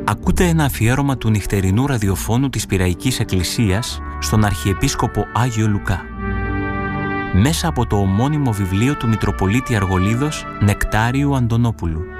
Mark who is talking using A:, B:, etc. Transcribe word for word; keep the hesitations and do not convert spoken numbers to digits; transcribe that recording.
A: Ακούτε ένα αφιέρωμα του νυχτερινού ραδιοφώνου της Πειραϊκής Εκκλησίας στον Αρχιεπίσκοπο Άγιο Λουκά, μέσα από το ομώνυμο βιβλίο του Μητροπολίτη Αργολίδος Νεκτάριου Αντωνόπουλου.